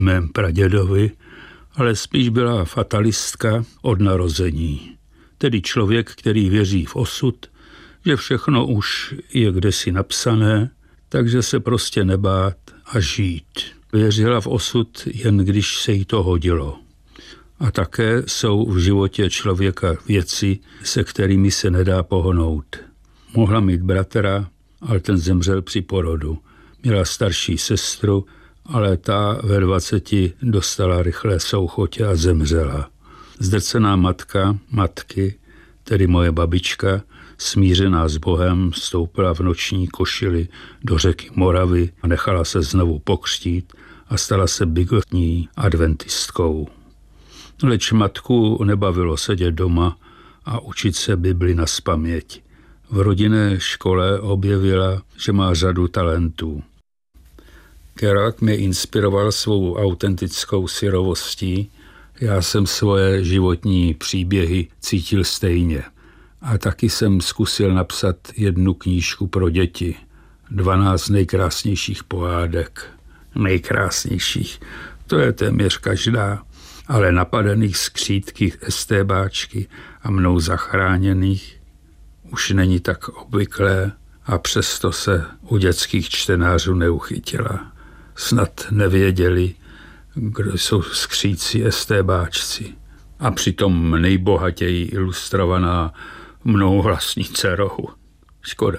mém pradědovi, ale spíš byla fatalistka od narození. Tedy člověk, který věří v osud, že všechno už je kdesi napsané, takže se prostě nebát a žít. Věřila v osud, jen když se jí to hodilo. A také jsou v životě člověka věci, se kterými se nedá pohnout. Mohla mít bratra, ale ten zemřel při porodu. Měla starší sestru, ale ta ve 20 dostala rychlé souchotě a zemřela. Zdrcená matky, tedy moje babička, smířená s Bohem, vstoupila v noční košili do řeky Moravy a nechala se znovu pokřtít a stala se bigotní adventistkou. Leč matku nebavilo sedět doma a učit se Bibli nazpaměť. V rodinné škole objevila, že má řadu talentů. Kerouac mě inspiroval svou autentickou syrovostí, já jsem svoje životní příběhy cítil stejně. A taky jsem zkusil napsat jednu knížku pro děti. 12 nejkrásnějších pohádek. Nejkrásnějších. To je téměř každá. Ale napadených skřídky estébáčky a mnou zachráněných už není tak obvyklé a přesto se u dětských čtenářů neuchytila. Snad nevěděli, kdo jsou skřídci estébáčci. A přitom nejbohatěji ilustrovaná mnou vlastnice rohu. Škoda.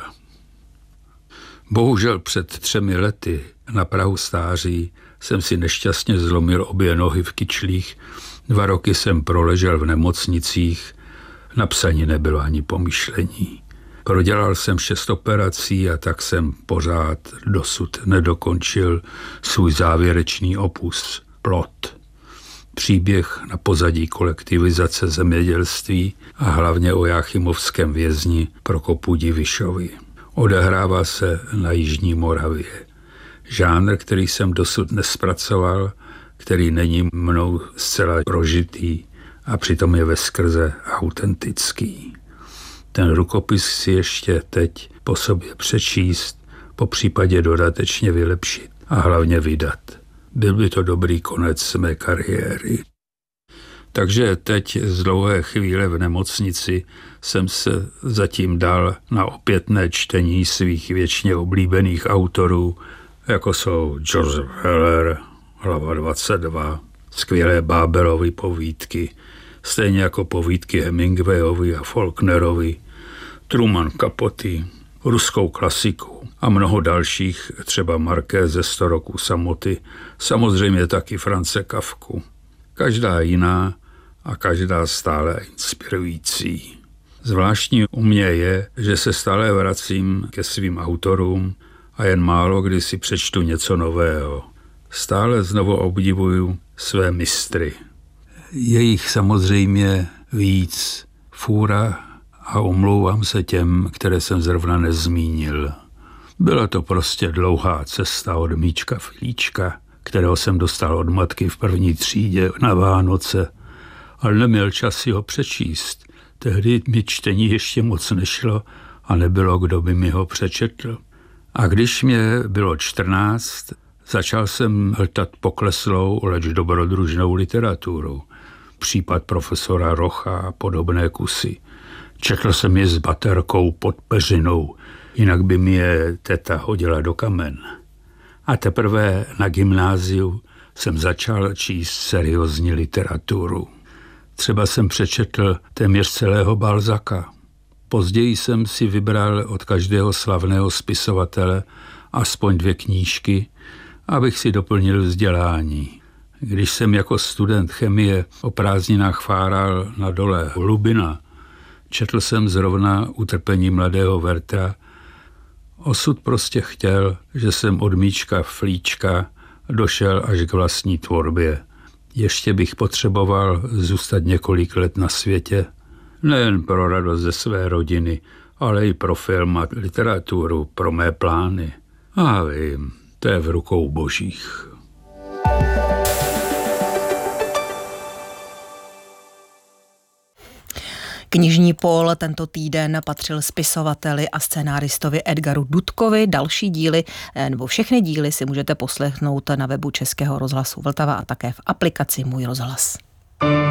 Bohužel před 3 lety na prahu stáří jsem si nešťastně zlomil obě nohy v kyčlích. 2 roky jsem proležel v nemocnicích, na psaní nebylo ani pomyšlení. Prodělal jsem 6 operací a tak jsem pořád dosud nedokončil svůj závěrečný opus Plot. Příběh na pozadí kolektivizace zemědělství a hlavně o jáchymovském vězni Prokopu Divišovi. Odehrává se na Jižní Moravě. Žánr, který jsem dosud nespracoval, který není mnou zcela prožitý a přitom je veskrze autentický. Ten rukopis si ještě teď po sobě přečíst, po případě dodatečně vylepšit a hlavně vydat. Byl by to dobrý konec mé kariéry. Takže teď z dlouhé chvíle v nemocnici jsem se zatím dal na opětné čtení svých věčně oblíbených autorů, jako jsou Joseph Heller, Hlava 22, skvělé Bábelovy povídky, stejně jako povídky Hemingwayovi a Faulknerovi, Truman Capote, ruskou klasiku a mnoho dalších, třeba Markéze 100 roků samoty, samozřejmě taky France Kafku. Každá jiná a každá stále inspirující. Zvláštní u mě je, že se stále vracím ke svým autorům a jen málo kdy si přečtu něco nového. Stále znovu obdivuju své mistry. Je jich samozřejmě víc. Fůra a omlouvám se těm, které jsem zrovna nezmínil. Byla to prostě dlouhá cesta od Míčka Filíčka, kterého jsem dostal od matky v 1. třídě na Vánoce, ale neměl čas si ho přečíst. Tehdy mi čtení ještě moc nešlo a nebylo, kdo by mi ho přečetl. A když mě bylo 14, začal jsem hltat pokleslou, leč dobrodružnou literaturu. Případ profesora Rocha a podobné kusy. Četl jsem je s baterkou pod peřinou, jinak by mi je teta hodila do kamen. A teprve na gymnáziu jsem začal číst seriózní literaturu. Třeba jsem přečetl téměř celého Balzaca. Později jsem si vybral od každého slavného spisovatele aspoň 2 knížky, abych si doplnil vzdělání. Když jsem jako student chemie o prázdninách fáral na dole Hlubina, četl jsem zrovna Utrpení mladého Werthera. Osud prostě chtěl, že jsem od Míčka Flíčka došel až k vlastní tvorbě. Ještě bych potřeboval zůstat několik let na světě, nejen pro radost ze své rodiny, ale i pro film a literaturu, pro mé plány. A vím, to je v rukou božích. Knižní pól tento týden patřil spisovateli a scénáristovi Edgaru Dudkovi. Další díly nebo všechny díly si můžete poslechnout na webu Českého rozhlasu Vltava a také v aplikaci Můj rozhlas.